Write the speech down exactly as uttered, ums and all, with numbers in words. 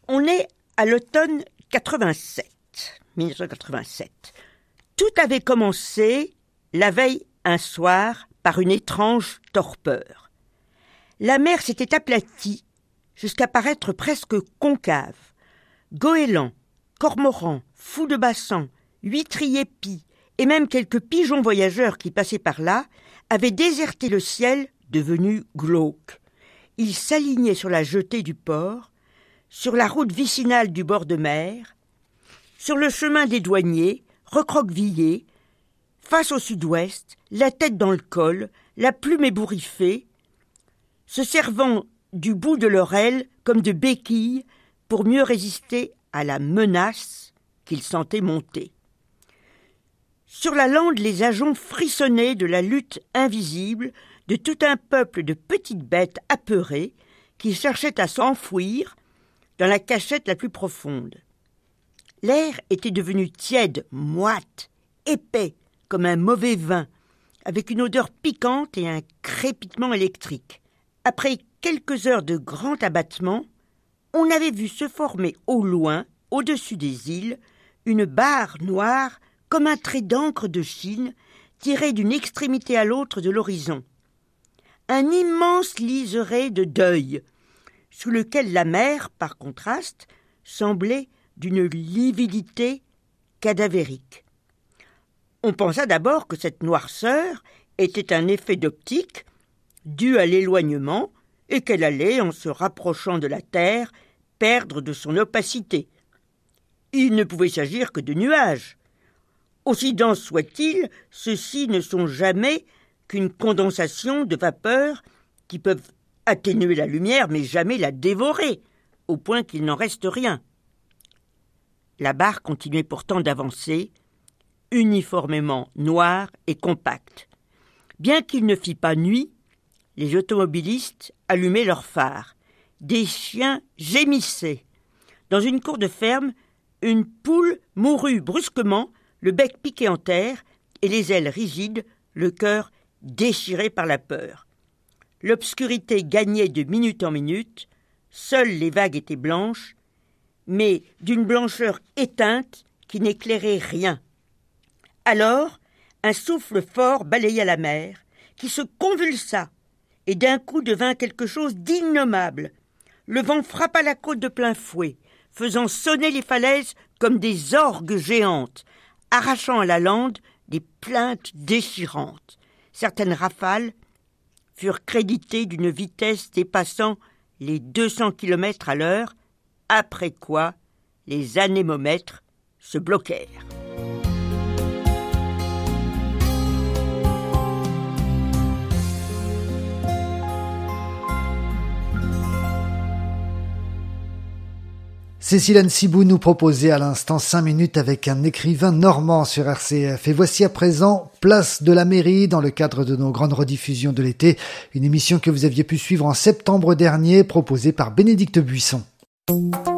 On est à l'automne quatre-vingt-sept, mille neuf cent quatre-vingt-sept. Tout avait commencé la veille un soir par une étrange torpeur. La mer s'était aplatie jusqu'à paraître presque concave. Goélands, cormorans, fous de bassan, huîtriers épis et même quelques pigeons voyageurs qui passaient par là avaient déserté le ciel devenu glauque. Ils s'alignaient sur la jetée du port, sur la route vicinale du bord de mer, sur le chemin des douaniers, recroquevillés, face au sud-ouest, la tête dans le col, la plume ébouriffée, se servant du bout de leur aile comme de béquilles pour mieux résister à la menace qu'ils sentaient monter. Sur la lande, les ajoncs frissonnaient de la lutte invisible de tout un peuple de petites bêtes apeurées qui cherchaient à s'enfouir dans la cachette la plus profonde. L'air était devenu tiède, moite, épais, comme un mauvais vin, avec une odeur piquante et un crépitement électrique. Après quelques heures de grand abattement, on avait vu se former au loin, au-dessus des îles, une barre noire comme un trait d'encre de Chine tiré d'une extrémité à l'autre de l'horizon. Un immense liseré de deuil, sous lequel la mer, par contraste, semblait d'une lividité cadavérique. On pensa d'abord que cette noirceur était un effet d'optique dû à l'éloignement et qu'elle allait, en se rapprochant de la terre, perdre de son opacité. Il ne pouvait s'agir que de nuages. Aussi denses soient-ils, ceux-ci ne sont jamais qu'une condensation de vapeurs qui peuvent atténuer la lumière, mais jamais la dévorer, au point qu'il n'en reste rien. La barre continuait pourtant d'avancer, uniformément noire et compacte. Bien qu'il ne fît pas nuit, les automobilistes allumaient leurs phares. Des chiens gémissaient. Dans une cour de ferme, une poule mourut brusquement, le bec piqué en terre et les ailes rigides, le cœur déchiré par la peur. L'obscurité gagnait de minute en minute, seules les vagues étaient blanches, mais d'une blancheur éteinte qui n'éclairait rien. Alors, un souffle fort balaya la mer, qui se convulsa, et d'un coup devint quelque chose d'innommable. Le vent frappa la côte de plein fouet, faisant sonner les falaises comme des orgues géantes, arrachant à la lande des plaintes déchirantes. Certaines rafales furent créditées d'une vitesse dépassant les deux cents kilomètres à l'heure, après quoi les anémomètres se bloquèrent. Cécile Anne-Sibou nous proposait à l'instant cinq minutes avec un écrivain normand sur R C F. Et voici à présent Place de la Mairie dans le cadre de nos grandes rediffusions de l'été. Une émission que vous aviez pu suivre en septembre dernier, proposée par Bénédicte Buisson.